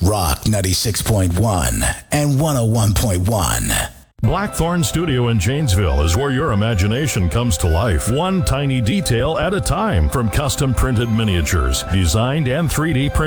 Rock 96.1 and 101.1. Blackthorn Studio in Janesville is where your imagination comes to life, one tiny detail at a time. From custom printed miniatures, designed and 3D printed